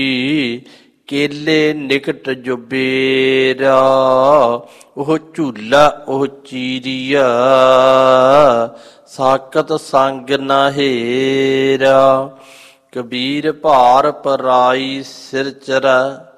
ਕੇਲੇ ਨਿਕਟ ਜੁਬੇਰਾ, ਉਹ ਝੂਲਾ ਉਹ ਚੀਰੀਆ, ਸਾਕਤ ਸੰਗ ਨਾ ਹੇਰਾ। ਕਬੀਰ ਭਾਰ ਪਰਾਈ ਸਿਰ ਚਰੈ,